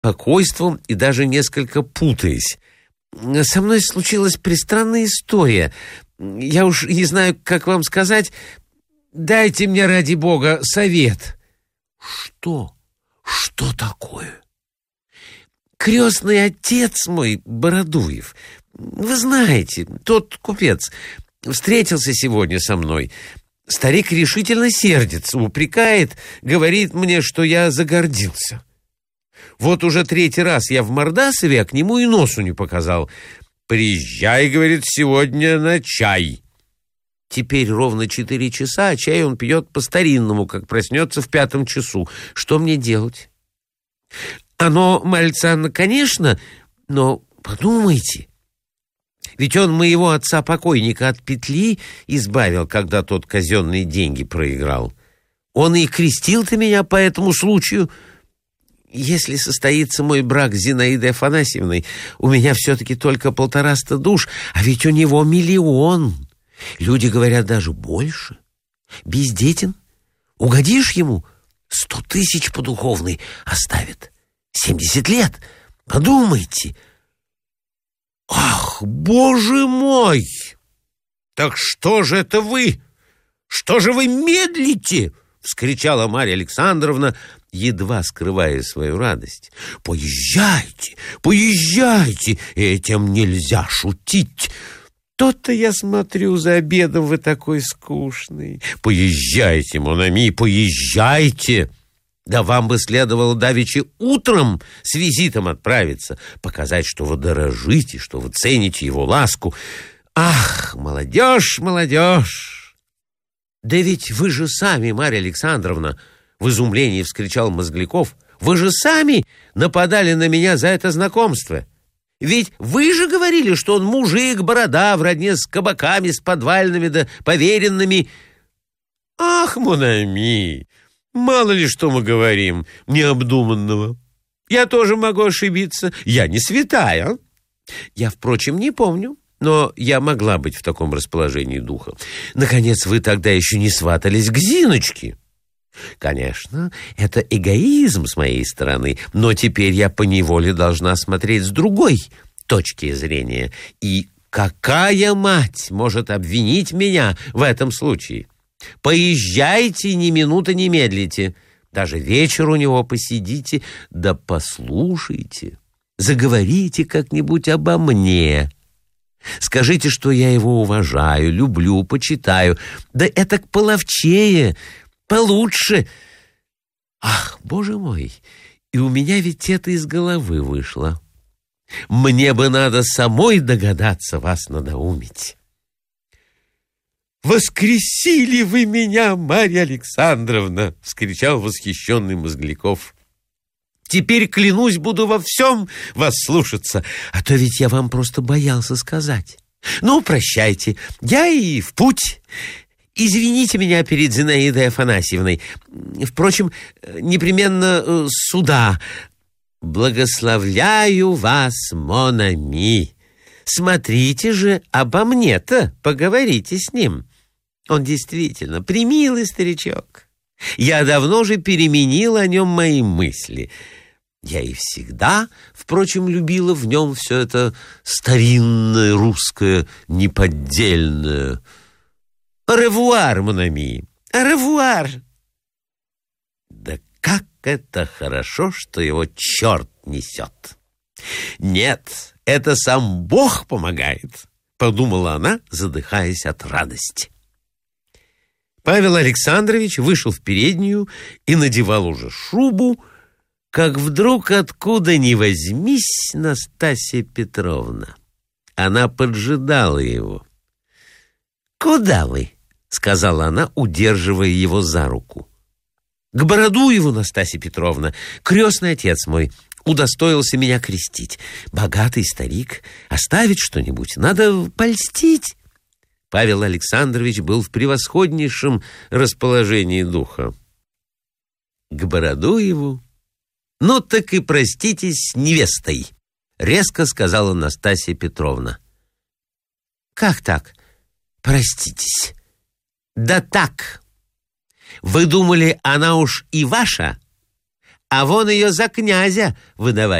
беспокойством и даже несколько путаясь. «Со мной случилась пристранная история. Я уж не знаю, как вам сказать. Дайте мне, ради бога, совет». «Что? Что такое?» «Крестный отец мой, Бородуев, вы знаете, тот купец, встретился сегодня со мной. Старик решительно сердится, упрекает, говорит мне, что я загордился. Вот уже 3-й раз я в Мордасове, а к нему и носу не показал. Приезжай, говорит, сегодня на чай». Теперь ровно 4 часа, а чай он пьет по-старинному, как проснется в 5 часу. Что мне делать? Оно, Марья Александровна, конечно, но подумайте. Ведь он моего отца-покойника от петли избавил, когда тот казенные деньги проиграл. Он и крестил-то меня по этому случаю. Если состоится мой брак с Зинаидой Афанасьевной, у меня все-таки только 150 душ, а ведь у него 1 000 000. Люди говорят, даже больше. Бездетен. Угодишь ему, 100 000 по духовной оставит. 70 лет. Подумайте. Ах, Боже мой! Так что же это вы? Что же вы медлите? Вскричала Марья Александровна, едва скрывая свою радость. Поезжайте, поезжайте, этим нельзя шутить. То-то я смотрю, за обедом вы такой скучный. Поезжайте, мон ами, поезжайте. Да вам бы следовало давеча утром с визитом отправиться, показать, что вы дорожите, что вы цените его ласку. Ах, молодежь, молодежь! Да ведь вы же сами, Марья Александровна, в изумлении вскричал Мозгляков, вы же сами нападали на меня за это знакомство. Ведь вы же говорили, что он мужик, борода, в родне с кабаками, с подвальными да поверенными. Ах, мон ами! Мало ли что мы говорим необдуманного. Я тоже могу ошибиться. Я не святая. Я, впрочем, не помню, но я могла быть в таком расположении духа. Наконец, вы тогда еще не сватались к Зиночке. Конечно, это эгоизм с моей стороны, но теперь я поневоле должна смотреть с другой точки зрения. И какая мать может обвинить меня в этом случае? Поезжайте, ни минуты не медлите. Даже вечер у него посидите, да послушайте. Заговорите как-нибудь обо мне. Скажите, что я его уважаю, люблю, почитаю. Да это половчее, получше. Ах, Боже мой, и у меня ведь это из головы вышло. Мне бы надо самой догадаться вас надоумить. «Воскресили вы меня, Марья Александровна!» — вскричал восхищенный Мозгляков. «Теперь, клянусь, буду во всем вас слушаться, а то ведь я вам просто боялся сказать. Ну, прощайте, я и в путь. Извините меня перед Зинаидой Афанасьевной. Впрочем, непременно сюда. Благословляю вас, мон ами. Смотрите же, обо мне-то поговорите с ним. Он действительно премилый старичок. Я давно уже переменила о нем мои мысли. Я и всегда, впрочем, любила в нем все это старинное, русское, неподдельное. Ревуар, мон ами, ревуар. Да как это хорошо, что его черт несет. Нет, это сам Бог помогает, подумала она, задыхаясь от радости. Павел Александрович вышел в переднюю и надевал уже шубу, как вдруг откуда ни возьмись Настасья Петровна. Она поджидала его. «Куда вы?» — сказала она, удерживая его за руку. «К Бородуеву, Настасья Петровна, крестный отец мой удостоился меня крестить. Богатый старик, оставить что-нибудь, надо польстить». Павел Александрович был в превосходнейшем расположении духа. «К Бородуеву? Ну так и проститесь с невестой», — резко сказала Настасья Петровна. «Как так? Проститесь?» «Да так. Вы думали, она уж и ваша? а вон ее за князя выдавать.